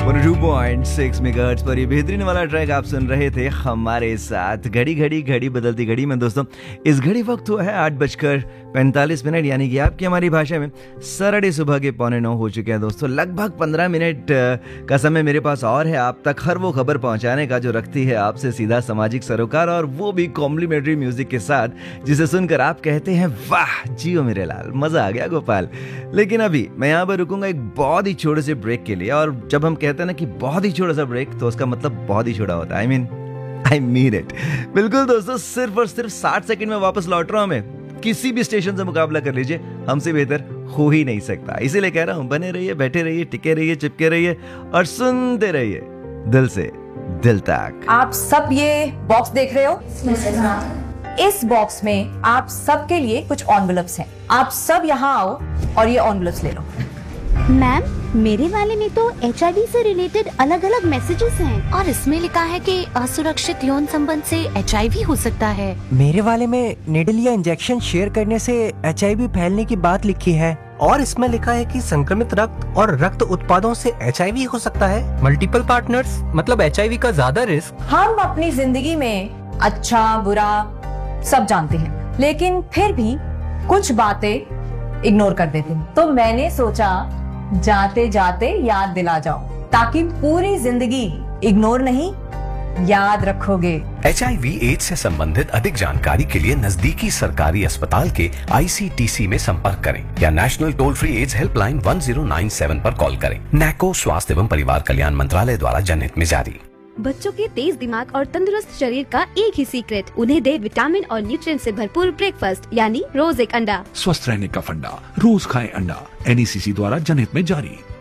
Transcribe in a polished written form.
102.6 megahertz पर ये बेहतरीन वाला ट्रैक आप सुन रहे थे हमारे साथ। घड़ी बदलती घड़ी में दोस्तों इस घड़ी वक्त हुआ है 8:45 यानी कि आपकी हमारी भाषा में सरड़े सुबह के 8:45 हो चुके हैं दोस्तों। लगभग 15 मिनट का समय मेरे पास और है आप तक हर वो खबर पहुंचाने का जो रखती है आपसे सीधा सामाजिक सरोकार, और वो भी कॉम्प्लीमेंट्री म्यूजिक के साथ जिसे सुनकर आप कहते हैं वाह जियो मेरे लाल, मजा आ गया गोपाल। लेकिन अभी मैं यहाँ पर रुकूंगा एक बहुत ही छोटे से ब्रेक के लिए, और जब हम कहते हैं ना कि बहुत ही छोटा सा ब्रेक तो उसका मतलब बहुत ही छोटा होता है। I mean it. बिल्कुल दोस्तों, सिर्फ और सिर्फ 60 सेकंड में वापस लौट रहा हूं मैं। किसी भी स्टेशन से मुकाबला कर लीजिए, हमसे बेहतर हो ही नहीं सकता। इसीलिए कह रहा हूं, बने रहिए, बैठे रहिए, टिके रहिए, चिपके रहिए और सुनते रहिए दिल से दिल तक। आप सब ये बॉक्स देख रहे हो? इस बॉक्स में आप सबके लिए कुछ एनवेलप्स हैं। आप सब यहाँ आओ और ये एनवेलप्स ले लो। मैम, मेरे वाले में तो HIV से रिलेटेड अलग अलग मैसेजेस हैं और इसमें लिखा है कि असुरक्षित यौन संबंध से HIV हो सकता है। मेरे वाले में निडल या इंजेक्शन शेयर करने से HIV फैलने की बात लिखी है, और इसमें लिखा है कि संक्रमित रक्त और रक्त उत्पादों से HIV हो सकता है। मल्टीपल पार्टनर्स मतलब HIV का ज्यादा रिस्क। हम अपनी जिंदगी में अच्छा बुरा सब जानते हैं, लेकिन फिर भी कुछ बातें इग्नोर कर देते हैं। तो मैंने सोचा जाते जाते याद दिला जाओ, ताकि पूरी जिंदगी इग्नोर नहीं याद रखोगे। HIV/AIDS से संबंधित अधिक जानकारी के लिए नजदीकी सरकारी अस्पताल के ICTC में संपर्क करें या national toll free ads helpline 1097 पर कॉल करें। नैको स्वास्थ्य एवं परिवार कल्याण मंत्रालय द्वारा जनहित में जारी। बच्चों के तेज दिमाग और तंदुरुस्त शरीर का एक ही सीक्रेट, उन्हें दे विटामिन और न्यूट्रिएंट से भरपूर ब्रेकफास्ट यानी रोज एक अंडा। स्वस्थ रहने का फंडा, रोज खाएं अंडा। NECC द्वारा जनहित में जारी।